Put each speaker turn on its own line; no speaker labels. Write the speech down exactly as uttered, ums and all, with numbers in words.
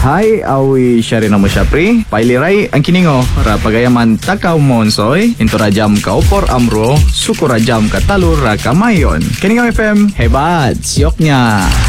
Hai, awi syari namo syapri. Pailiray ang kiningo. Ra pagayaman takaw monsoy. Into rajam ka opor amro. Suko rajam ka talur ra kamayon. Kiningo F M. Hebat, siyok niya.